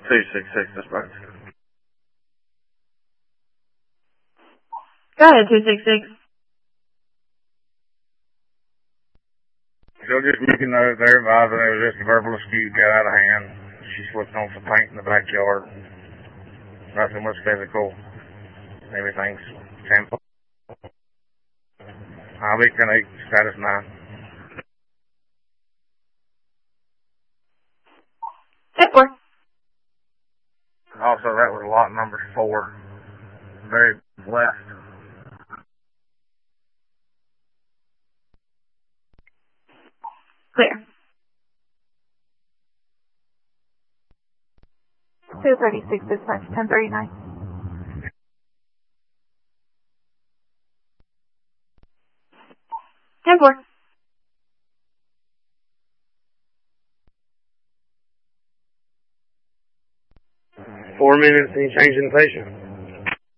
266 dispatch. Go ahead, 266. So just making note there, advising it was just a verbal dispute, got out of hand. She slipped on some paint in the backyard. Nothing was physical. Everything's simple. Beacon 8, status 9. Hit 4. Also, that was lot number 4. Very left. Clear. 236 dispatch, 1039. Ten 4. Four minutes and change in the patient.